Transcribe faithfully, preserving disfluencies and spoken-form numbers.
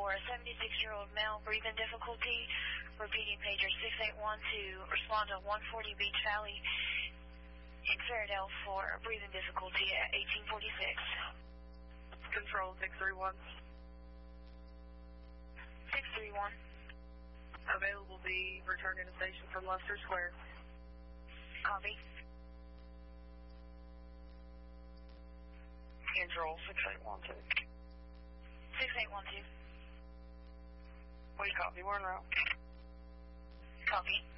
for a seventy-six-year-old male, breathing difficulty. Repeating pager six eight one two. Respond to one forty Beach Valley in Fairdale for breathing difficulty at eighteen forty-six. Control six three one. six three one. Available be returning to station from Luster Square. Copy. Control six eight one two. six eight one two. We copy, we're en route. Copy.